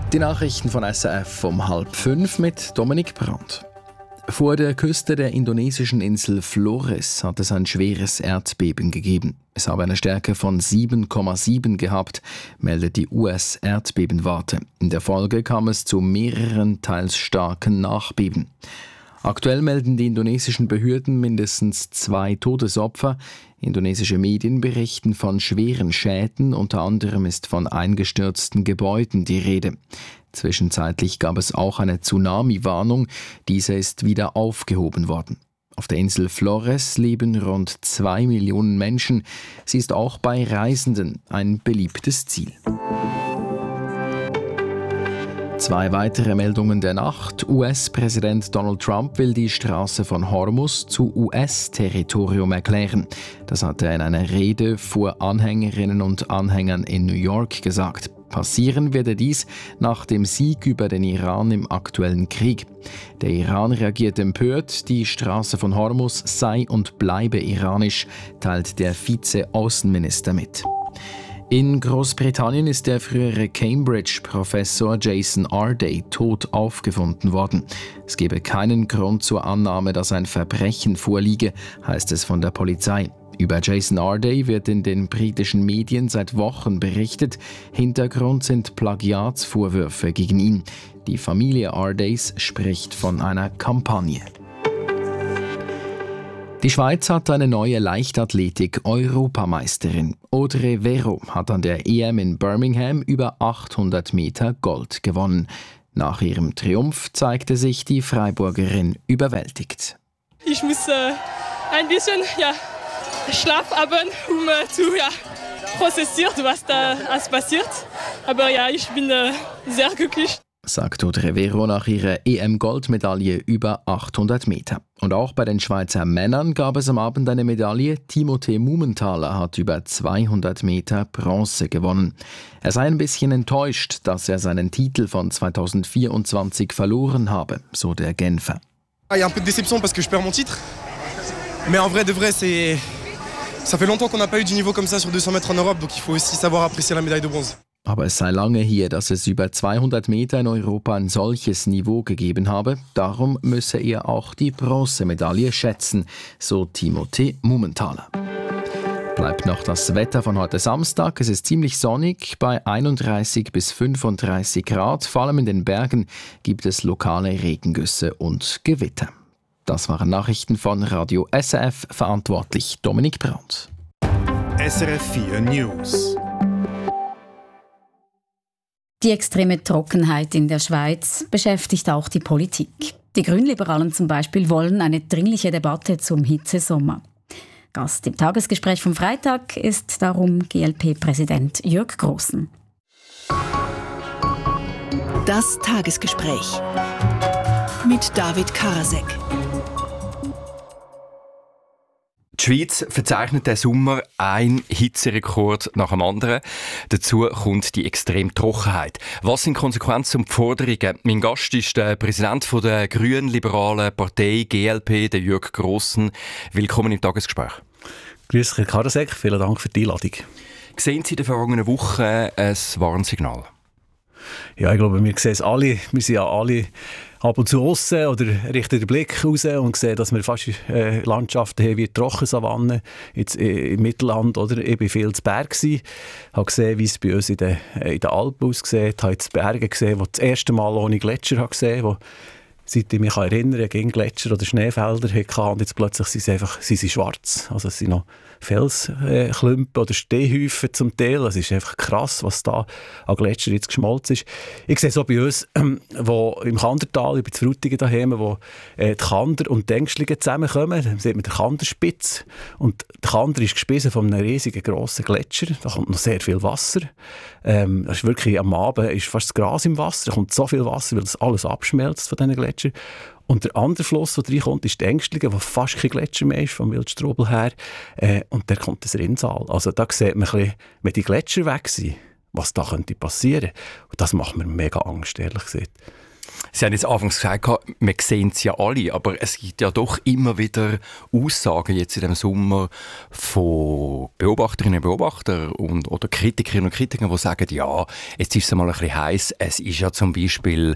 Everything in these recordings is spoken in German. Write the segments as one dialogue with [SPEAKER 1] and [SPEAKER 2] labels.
[SPEAKER 1] Die Nachrichten von SRF um 4:30 mit Dominik Brandt. Vor der Küste der indonesischen Insel Flores hat es ein schweres Erdbeben gegeben. Es habe eine Stärke von 7,7 gehabt, meldet die US-Erdbebenwarte. In der Folge kam es zu mehreren teils starken Nachbeben. Aktuell melden die indonesischen Behörden mindestens 2 Todesopfer. Indonesische Medien berichten von schweren Schäden, unter anderem ist von eingestürzten Gebäuden die Rede. Zwischenzeitlich gab es auch eine Tsunami-Warnung, diese ist wieder aufgehoben worden. Auf der Insel Flores leben rund 2 Millionen Menschen. Sie ist auch bei Reisenden ein beliebtes Ziel. 2 weitere Meldungen der Nacht. US-Präsident Donald Trump will die Straße von Hormuz zu US-Territorium erklären. Das hat er in einer Rede vor Anhängerinnen und Anhängern in New York gesagt. Passieren werde dies nach dem Sieg über den Iran im aktuellen Krieg. Der Iran reagiert empört, die Straße von Hormuz sei und bleibe iranisch, teilt der Vize-Außenminister mit. In Großbritannien ist der frühere Cambridge-Professor Jason Arday tot aufgefunden worden. Es gebe keinen Grund zur Annahme, dass ein Verbrechen vorliege, heißt es von der Polizei. Über Jason Arday wird in den britischen Medien seit Wochen berichtet. Hintergrund sind Plagiatsvorwürfe gegen ihn. Die Familie Ardays spricht von einer Kampagne. Die Schweiz hat eine neue Leichtathletik-Europameisterin. Audrey Vero hat an der EM in Birmingham über 800 Meter Gold gewonnen. Nach ihrem Triumph zeigte sich die Freiburgerin überwältigt.
[SPEAKER 2] Ich muss ein bisschen Schlaf haben, um zu prozessieren, was da alles passiert. Aber ich bin sehr glücklich.
[SPEAKER 1] Sagt Audrey Vero nach ihrer EM-Goldmedaille über 800 Meter. Und auch bei den Schweizer Männern gab es am Abend eine Medaille. Timothée Mumenthaler hat über 200 Meter Bronze gewonnen. Er sei ein bisschen enttäuscht, dass er seinen Titel von 2024 verloren habe, so der Genfer.
[SPEAKER 3] Il y a un peu de déception parce que je perds mon titre. Mais en vrai de vrai, ça fait longtemps qu'on n'a pas eu du niveau comme ça sur 200 mètres en Europe, donc il faut aussi savoir apprécier la médaille de bronze.
[SPEAKER 1] Aber es sei lange her, dass es über 200 Meter in Europa ein solches Niveau gegeben habe. Darum müsse er auch die Bronzemedaille schätzen, so Timothée Mumenthaler. Bleibt noch das Wetter von heute Samstag. Es ist ziemlich sonnig, bei 31 bis 35 Grad. Vor allem in den Bergen gibt es lokale Regengüsse und Gewitter. Das waren Nachrichten von Radio SRF, verantwortlich Dominik Brandt.
[SPEAKER 4] SRF 4 News.
[SPEAKER 5] Die extreme Trockenheit in der Schweiz beschäftigt auch die Politik. Die Grünliberalen zum Beispiel wollen eine dringliche Debatte zum Hitzesommer. Gast im Tagesgespräch vom Freitag ist darum GLP-Präsident Jörg Grossen.
[SPEAKER 6] Das Tagesgespräch mit David Karasek.
[SPEAKER 7] Die Schweiz verzeichnet diesen Sommer einen Hitzerekord nach dem anderen. Dazu kommt die extreme Trockenheit. Was sind Konsequenzen und die Forderungen? Mein Gast ist der Präsident der grün-liberalen Partei GLP, der Jörg Grossen. Willkommen im Tagesgespräch.
[SPEAKER 8] Grüß Herr Karasek, vielen Dank für die Einladung.
[SPEAKER 7] Sehen Sie in den vergangenen Wochen ein Warnsignal?
[SPEAKER 8] Ja, ich glaube, wir sehen es alle. Wir sind ja alle ab und zu aussen oder richten den Blick raus und sehen, dass wir fast Landschaften haben wie Trockensavannen. Jetzt im Mittelland, oder? Ich war viel zu Berg. Ich habe gesehen, wie es bei uns in den Alpen aussieht. Ich habe jetzt Berge gesehen, die das erste Mal ohne Gletscher gesehen habe. Seit ich mich erinnere, gegen Gletscher oder Schneefelder hatte und jetzt plötzlich sind sie schwarz. Also es sind noch Felsklümpen oder Stehhäufen zum Teil. Es ist einfach krass, was da an Gletscher jetzt geschmolzen ist. Ich sehe es auch bei uns, wo im Kandertal, ich bin zu Frutigen daheim, wo die Kander und die Ängstlinge zusammenkommen. Da sieht man den Kanderspitz. Und der Kander ist gespissen von einem riesigen, grossen Gletscher. Da kommt noch sehr viel Wasser. Das ist wirklich am Abend ist fast das Gras im Wasser. Da kommt so viel Wasser, weil das alles abschmelzt von diesen Gletschern. Und der andere Fluss, der reinkommt, ist die Ängstlinge, der fast kein Gletscher mehr ist, vom Wildstrubel her. Und der kommt das Rinnsal. Also da sieht man ein bisschen, wenn die Gletscher weg sind, was da könnte passieren. Und das macht mir mega Angst, ehrlich gesagt.
[SPEAKER 7] Sie haben jetzt anfangs gesagt, wir sehen es ja alle, aber es gibt ja doch immer wieder Aussagen jetzt in diesem Sommer von Beobachterinnen und Beobachtern oder Kritikerinnen und Kritikern, die sagen, ja, jetzt ist es mal ein bisschen heiß. Es ist ja zum Beispiel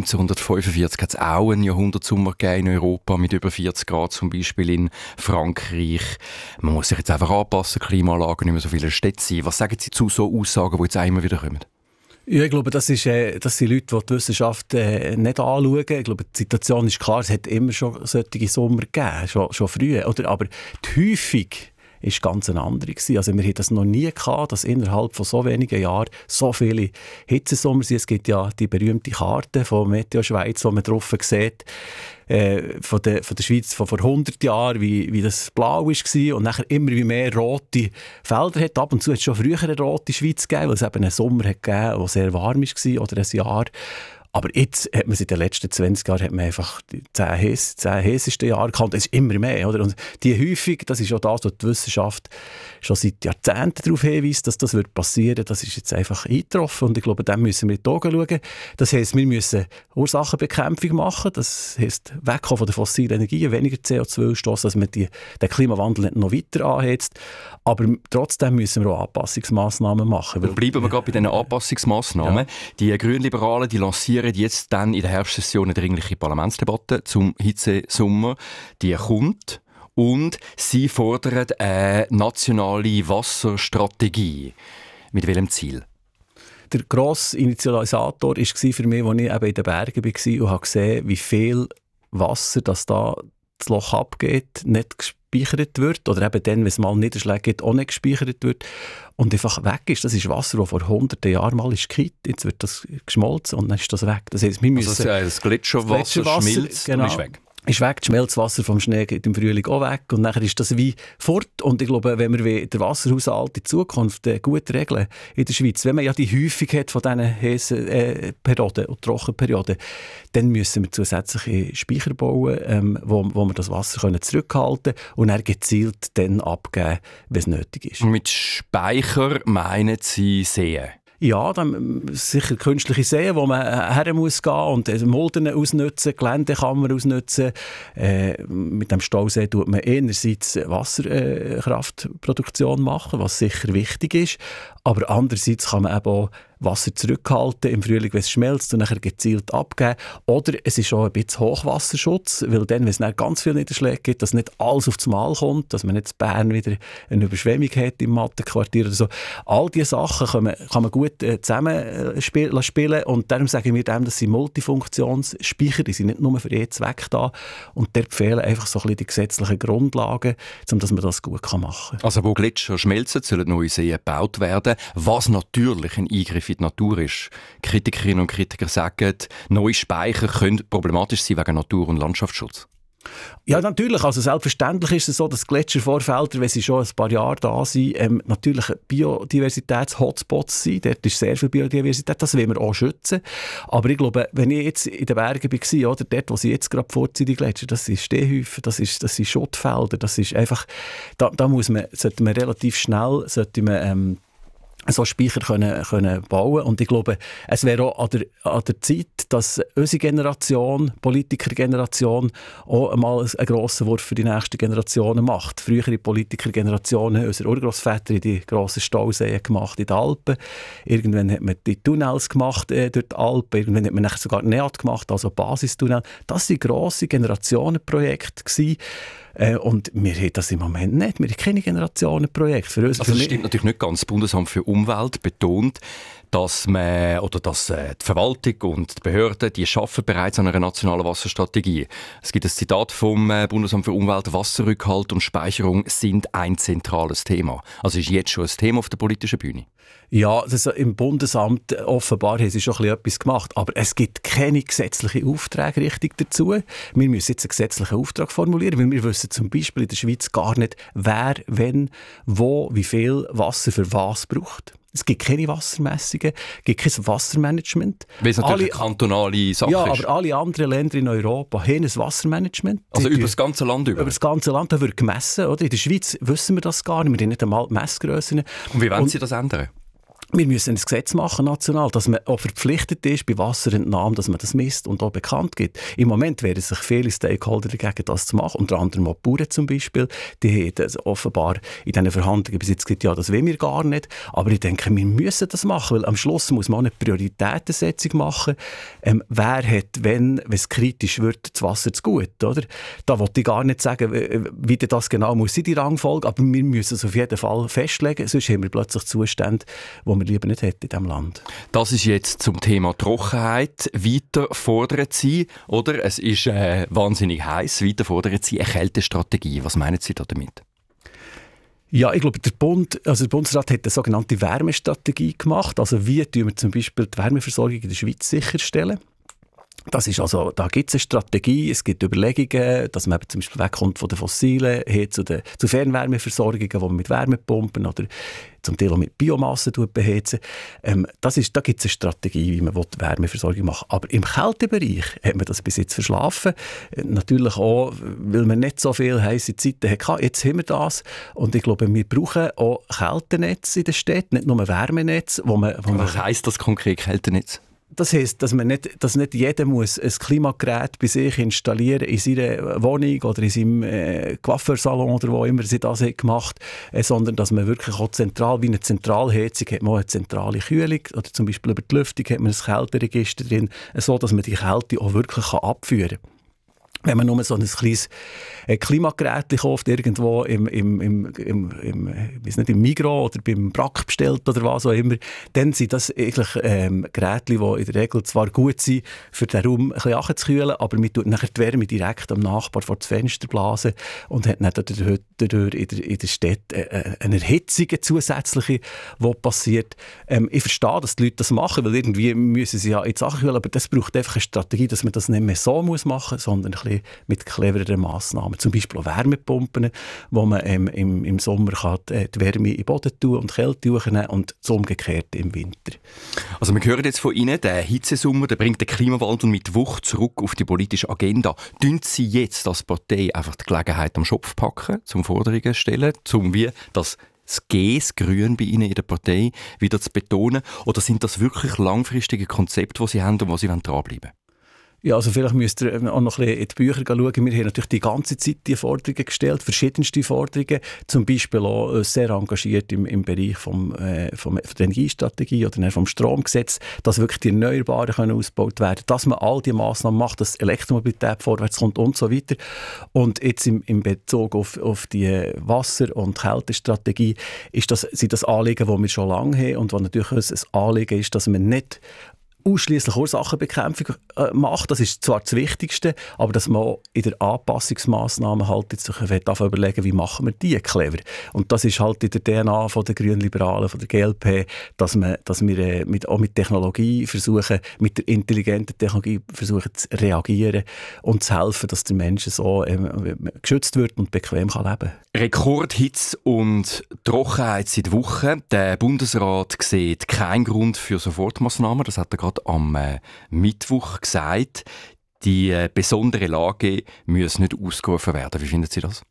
[SPEAKER 7] 1945 hat es auch einen Jahrhundertsommer gegeben in Europa mit über 40 Grad, zum Beispiel in Frankreich. Man muss sich jetzt einfach anpassen, Klimaanlagen, nicht mehr so viele Städte sein. Was sagen Sie zu so Aussagen, die jetzt auch immer wieder kommen?
[SPEAKER 8] Ja, ich glaube, das sind Leute, die die Wissenschaft nicht anschauen. Ich glaube, die Situation ist klar, es hat immer schon solche Sommer gegeben, schon früher. Aber die Häufung war ganz eine andere. Also wir hatten das noch nie gehabt, dass innerhalb von so wenigen Jahren so viele Hitzesommer sind. Es gibt ja die berühmte Karte von Meteo Schweiz, wo man drauf sieht, von der Schweiz von vor 100 Jahren, wie das blau war und nachher immer mehr rote Felder hat. Ab und zu hat es schon früher eine rote Schweiz gegeben, weil es eben einen Sommer hat gegeben, der sehr warm war oder ein Jahr. Aber jetzt hat man in den letzten 20 Jahren hat man einfach die 10 heißesten Jahre gehabt. Es ist immer mehr. Oder? Und die Häufung, das ist auch das, was die Wissenschaft schon seit Jahrzehnten darauf hinweist, dass das passieren wird. Das ist jetzt einfach eingetroffen. Und ich glaube, dem müssen wir in die Augen schauen. Das heisst, wir müssen Ursachenbekämpfung machen. Das heisst, wegkommen von den fossilen Energien, weniger CO2 ausstoßen, dass man den Klimawandel nicht noch weiter anheizt. Aber trotzdem müssen wir auch Anpassungsmaßnahmen machen.
[SPEAKER 7] Und bleiben wir gerade bei diesen Anpassungsmaßnahmen. Ja. Die Grünliberalen, die lancieren jetzt dann in der Herbstsession eine dringliche Parlamentsdebatte zum Hitzesommer. Die kommt und sie fordern eine nationale Wasserstrategie. Mit welchem Ziel?
[SPEAKER 8] Der grosse Initialisator war für mich, als ich eben in den Bergen war und habe gesehen, wie viel Wasser das da das Loch abgeht, nicht gespeichert wird oder eben dann, wenn es mal Niederschläge gibt, auch nicht gespeichert wird und einfach weg ist. Das ist Wasser, das vor hunderten Jahren mal ist gekippt. Jetzt wird das geschmolzen und dann ist das weg. Das heisst, wir müssen
[SPEAKER 7] das Gletscherwasser schmilzt,
[SPEAKER 8] genau,
[SPEAKER 7] und ist weg.
[SPEAKER 8] Ist weg, das Schmelzwasser vom Schnee geht im Frühling auch weg und nachher ist das wie fort. Und ich glaube, wenn wir den Wasserhaushalt in Zukunft gut regeln in der Schweiz, wenn man ja die Häufung hat von diesen heißen Perioden und Trockenperioden, dann müssen wir zusätzliche Speicher bauen, wo wir das Wasser zurückhalten können und dann gezielt dann abgeben, wenn es nötig ist.
[SPEAKER 7] Und mit Speicher meinen Sie Seen?
[SPEAKER 8] Ja, dann sicher künstliche Seen, wo man her muss gehen und Mulden ausnutzen, Gelände kann man ausnutzen. Mit dem Stausee tut man einerseits Wasserkraftproduktion machen, was sicher wichtig ist, aber andererseits kann man eben auch Wasser zurückhalten im Frühling, wenn es schmelzt und nachher gezielt abgeben. Oder es ist auch ein bisschen Hochwasserschutz, weil dann, wenn es dann ganz viele Niederschläge gibt, dass nicht alles aufs Mal kommt, dass man nicht in Bern wieder eine Überschwemmung hat im Mattenquartier oder so. All diese Sachen kann man gut zusammen spielen und darum sagen wir dem, dass sie Multifunktionsspeicher, die sind nicht nur für einen Zweck da und dort fehlen einfach so ein bisschen die gesetzlichen Grundlagen, um dass man das gut machen kann.
[SPEAKER 7] Also wo Gletscher schmelzen, sollen neue Seen gebaut werden, was natürlich ein Eingriff in die Natur ist. Kritikerinnen und Kritiker sagen, neue Speicher können problematisch sein wegen Natur- und Landschaftsschutz.
[SPEAKER 8] Ja, natürlich. Also selbstverständlich ist es so, dass Gletschervorfelder, wenn sie schon ein paar Jahre da sind, natürlich Biodiversitäts-Hotspots sind. Dort ist sehr viel Biodiversität, das wollen wir auch schützen. Aber ich glaube, wenn ich jetzt in den Bergen war, oder dort, wo sie jetzt gerade vorziehen, die Gletscher, das sind Stehhäufen, das sind Schuttfelder, das ist einfach, sollte man relativ schnell, so Speicher können bauen. Und ich glaube, es wäre auch an der Zeit, dass unsere Generation, Politikergeneration, auch einmal einen grossen Wurf für die nächsten Generationen macht. Frühere Politikergenerationen, unsere Urgroßväter, haben die grossen Stauseen gemacht in den Alpen. Irgendwann hat man die Tunnels gemacht durch die Alpen. Irgendwann hat man nachher sogar NEAT gemacht, also Basistunnel. Das waren grosse Generationenprojekte gewesen. Und wir haben das im Moment nicht. Wir haben keine Generationenprojekte. Für uns,
[SPEAKER 7] also das stimmt natürlich nicht ganz. Das Bundesamt für Umwelt betont, dass die Verwaltung und die Behörden, die arbeiten bereits an einer nationalen Wasserstrategie. Es gibt ein Zitat vom Bundesamt für Umwelt: Wasserrückhalt und Speicherung sind ein zentrales Thema. Also ist jetzt schon ein Thema auf der politischen Bühne.
[SPEAKER 8] Ja, im Bundesamt offenbar haben sie schon etwas gemacht, aber es gibt keine gesetzliche Aufträge richtig dazu. Wir müssen jetzt einen gesetzlichen Auftrag formulieren, weil wir wissen zum Beispiel in der Schweiz gar nicht, wer, wenn, wo, wie viel Wasser für was braucht. Es gibt keine Wassermessungen, es gibt kein Wassermanagement.
[SPEAKER 7] Weil es natürlich eine kantonale Sache ist.
[SPEAKER 8] Ja, aber alle anderen Länder in Europa haben ein Wassermanagement.
[SPEAKER 7] Also über das ganze Land über?
[SPEAKER 8] Über das ganze Land, da wird gemessen. Oder? In der Schweiz wissen wir das gar nicht, wir haben nicht einmal Messgrössen.
[SPEAKER 7] Und wie wollen Sie das ändern?
[SPEAKER 8] Wir müssen ein Gesetz machen, national, dass man auch verpflichtet ist, bei Wasserentnahmen, dass man das misst und auch bekannt gibt. Im Moment wehren sich viele Stakeholder dagegen, das zu machen, unter anderem auch die Bauern zum Beispiel. Die haben das offenbar in diesen Verhandlungen bis jetzt gesagt, ja, das wollen wir gar nicht. Aber ich denke, wir müssen das machen, weil am Schluss muss man auch eine Prioritätensetzung machen. Wer hat, wenn es kritisch wird, das Wasser zu gut, oder? Da wollte ich gar nicht sagen, wie das genau muss sein, die Rangfolge, aber wir müssen es auf jeden Fall festlegen, sonst haben wir plötzlich Zustände, wo wir lieber nicht hätten in diesem Land.
[SPEAKER 7] Das ist jetzt zum Thema Trockenheit. Weiter fordern Sie, oder? Es ist wahnsinnig heiß. Weiter fordern Sie eine Kältestrategie. Was meinen Sie damit?
[SPEAKER 8] Ja, ich glaube, der Bundesrat hat eine sogenannte Wärmestrategie gemacht. Also wie tun wir zum Beispiel die Wärmeversorgung in der Schweiz sicherstellen? Das ist also, da gibt es eine Strategie, es gibt Überlegungen, dass man eben zum Beispiel wegkommt von den Fossilen hin zu Fernwärmeversorgungen, wo man mit Wärmepumpen oder zum Teil auch mit Biomasse beheizen. Da gibt es eine Strategie, wie man die Wärmeversorgung machen will. Aber im Kältebereich hat man das bis jetzt verschlafen. Natürlich auch, weil man nicht so viele heisse Zeiten hatte. Jetzt haben wir das. Und ich glaube, wir brauchen auch Kältenetze in der Stadt, nicht nur Wärmenetze.
[SPEAKER 7] Was heisst das konkret, Kältenetz?
[SPEAKER 8] Das heisst, dass nicht jeder muss ein Klimagerät bei sich installieren in seiner Wohnung oder in seinem Coiffeursalon oder wo immer sie das gemacht haben, sondern dass man wirklich auch zentral, wie eine Zentralheizung, hat man eine zentrale Kühlung oder zum Beispiel über die Lüftung hat man ein Kälteregister drin, so dass man die Kälte auch wirklich abführen kann. Wenn man nur so ein kleines Klimagerät kauft, irgendwo im Migros oder beim Brack bestellt oder was auch immer, dann sind das eigentlich Geräte, die in der Regel zwar gut sind, für den Raum ein bisschen abzukühlen, aber man tut nachher die Wärme direkt am Nachbar vor das Fenster blasen und hat dann dadurch in der Stadt eine Erhitzung zusätzliche, die passiert. Ich verstehe, dass die Leute das machen, weil irgendwie müssen sie ja in die Sachen kühlen, aber das braucht einfach eine Strategie, dass man das nicht mehr so machen muss, sondern ein bisschen mit clevereren Massnahmen. Zum Beispiel auch Wärmepumpen, wo man im Sommer kann die Wärme in den Boden tun und Kälte hochnehmen und das Umgekehrte im Winter.
[SPEAKER 7] Also wir hören jetzt von Ihnen, der Hitzesommer, der bringt den Klimawandel mit Wucht zurück auf die politische Agenda. Tun Sie jetzt als Partei einfach die Gelegenheit am Schopf packen, zum Forderungen stellen, zum wie das Grün bei Ihnen in der Partei wieder zu betonen? Oder sind das wirklich langfristige Konzepte, die Sie haben und wo Sie dranbleiben wollen?
[SPEAKER 8] Ja, also vielleicht müsst ihr auch noch ein bisschen in die Bücher schauen. Wir haben natürlich die ganze Zeit die Forderungen gestellt, verschiedenste Forderungen, zum Beispiel auch sehr engagiert im Bereich der Energiestrategie oder vom Stromgesetz, dass wirklich die Erneuerbaren können ausgebaut werden, dass man all die Massnahmen macht, dass Elektromobilität vorwärts kommt und so weiter. Und jetzt im Bezug auf die Wasser- und Kältestrategie sind das Anliegen, die wir schon lange haben und was natürlich ein Anliegen ist, dass man nicht ausschliesslich Ursachenbekämpfung macht. Das ist zwar das Wichtigste, aber dass man in der Anpassungsmaßnahmen halt jetzt sich überlegen, wie machen wir die clever. Und das ist halt in der DNA von der Grünliberalen, von der GLP, dass wir auch mit Technologie versuchen, mit der intelligenten Technologie versuchen zu reagieren und zu helfen, dass der Mensch so geschützt wird und bequem kann leben.
[SPEAKER 7] Rekordhitze und Trockenheit seit Wochen. Der Bundesrat sieht keinen Grund für Sofortmaßnahmen. Das hat er gerade am Mittwoch gesagt. Die besondere Lage muss nicht ausgerufen werden. Wie finden Sie das?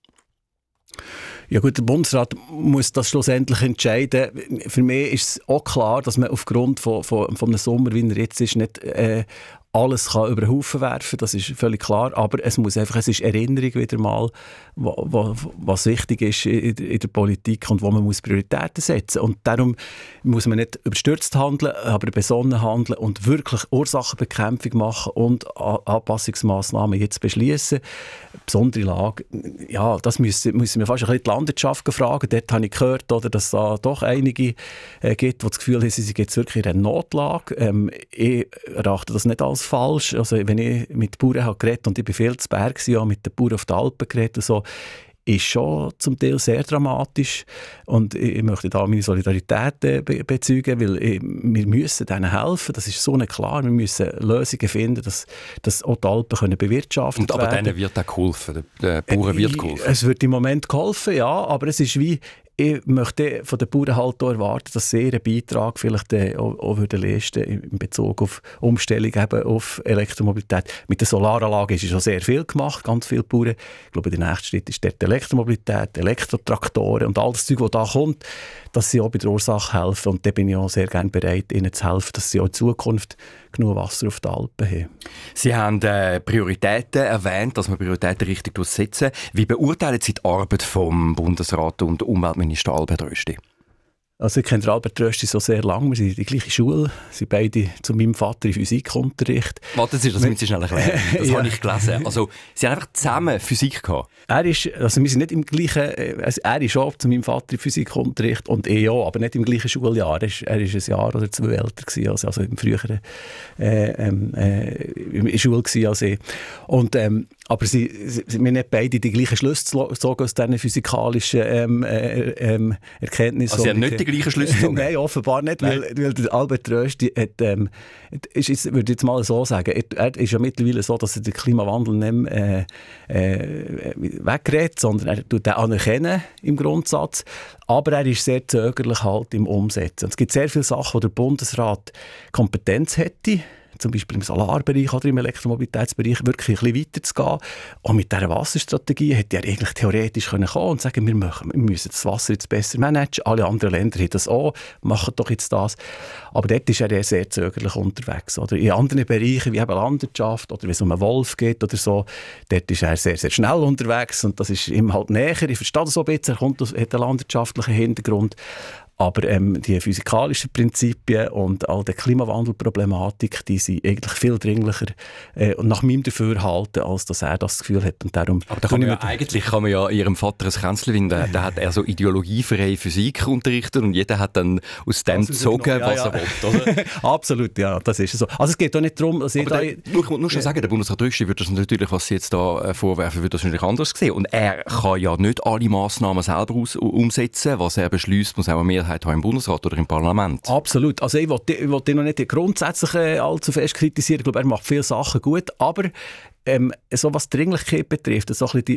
[SPEAKER 8] Ja gut, der Bundesrat muss das schlussendlich entscheiden. Für mich ist es auch klar, dass man aufgrund von einem Sommer, wie er jetzt ist, nicht alles kann über den Haufen werfen, das ist völlig klar, aber es ist Erinnerung wieder mal, was wichtig ist in der Politik und wo man muss Prioritäten setzen muss. Und darum muss man nicht überstürzt handeln, aber besonnen handeln und wirklich Ursachenbekämpfung machen und Anpassungsmaßnahmen jetzt beschließen. Besondere Lage, ja, das müssen wir fast ein bisschen die Landwirtschaft fragen. Dort habe ich gehört, oder, dass es da doch einige gibt, die das Gefühl haben, sie sind jetzt wirklich in einer Notlage. Ich erachte das nicht als falsch. Also, wenn ich mit Bauern habe geredet und ich bin viel zu Berg, ja, mit den Bauern auf den Alpen geredet und so, ist schon zum Teil sehr dramatisch. Und ich möchte da meine Solidarität bezeugen, weil wir müssen denen helfen. Das ist so klar. Wir müssen Lösungen finden, dass auch die Alpen bewirtschaftet werden.
[SPEAKER 7] Aber denen wird auch geholfen. Den Bauern wird geholfen.
[SPEAKER 8] Es wird im Moment geholfen, ja. Aber es ist wie, ich möchte von den Bauern halt auch erwarten, dass sie ihren Beitrag vielleicht auch leisten in Bezug auf Umstellung eben auf Elektromobilität. Mit der Solaranlage ist schon sehr viel gemacht, ganz viele Bauern. Ich glaube, der nächste Schritt ist dort Elektromobilität, Elektrotraktoren und all das Zeug, das da kommt. dass sie auch bei der Ursache helfen. Und da bin ich auch sehr gerne bereit, ihnen zu helfen, dass sie auch in Zukunft genug Wasser auf den Alpen haben.
[SPEAKER 7] Sie haben Prioritäten erwähnt, dass man Prioritäten richtig setzen. Wie beurteilen Sie die Arbeit vom Bundesrat und Umweltminister Albert Rösti?
[SPEAKER 8] Also ich kenne Albert Rösti so sehr lange, wir sind in der gleichen Schule, sind beide zu meinem Vater in Physikunterricht.
[SPEAKER 7] Warte, das müssen Sie schnell erklären. Das habe ich gelesen. Also, Sie haben einfach zusammen Physik gehabt?
[SPEAKER 8] Wir sind nicht im gleichen, also er ist auch zu meinem Vater in Physikunterricht und ich auch, aber nicht im gleichen Schuljahr. Er ist ein Jahr oder 2 älter gewesen, also im früheren Schule gewesen als ich. Und, aber wir haben nicht beide die gleichen Schlüsse gezogen aus diesen physikalischen Erkenntnissen.
[SPEAKER 7] Also Sie haben nicht die gleichen Schlüsse gezogen?
[SPEAKER 8] Nein, offenbar nicht, weil der Albert Rösti hat, würde ich jetzt mal so sagen, er ist ja mittlerweile so, dass er den Klimawandel nicht wegredet, sondern er tut den anerkennen im Grundsatz, aber er ist sehr zögerlich halt im Umsetzen. Und es gibt sehr viele Sachen, wo der Bundesrat Kompetenz hätte, zum Beispiel im Solarbereich oder im Elektromobilitätsbereich, wirklich ein bisschen weiter zu gehen. Und mit dieser Wasserstrategie hätte er eigentlich theoretisch kommen und sagen, wir müssen das Wasser jetzt besser managen. Alle anderen Länder haben das auch, machen doch jetzt das. Aber dort ist er sehr zögerlich unterwegs. Oder in anderen Bereichen, wie eben Landwirtschaft oder wenn es um einen Wolf geht oder so, dort ist er sehr, sehr schnell unterwegs und das ist ihm halt näher. Ich verstehe das so ein bisschen, er hat einen landwirtschaftlichen Hintergrund. Aber die physikalischen Prinzipien und all die Klimawandelproblematik, die sind eigentlich viel dringlicher und nach meinem Dafürhalten, als dass er das Gefühl hat. Und darum
[SPEAKER 7] aber da kann man eigentlich kann man ja Ihrem Vater ein Kränzchen winden. Da hat er so ideologiefreie Physik unterrichtet und jeder hat dann aus dem gezogen, was er will, oder?
[SPEAKER 8] Absolut, ja, das ist so. Also es geht auch nicht darum, dass ich
[SPEAKER 7] nur schon sagen, der Bundesrat Rösti würde das natürlich, was Sie jetzt da vorwerfen, würde das natürlich anders sehen. Und er kann ja nicht alle Massnahmen selber umsetzen. Was er beschließt, muss auch mehr im Bundesrat oder im Parlament.
[SPEAKER 8] Absolut. Also ich will noch nicht grundsätzlich allzu fest kritisieren. Ich glaube, er macht viele Sachen gut, aber so was Dringlichkeit betrifft, so ein bisschen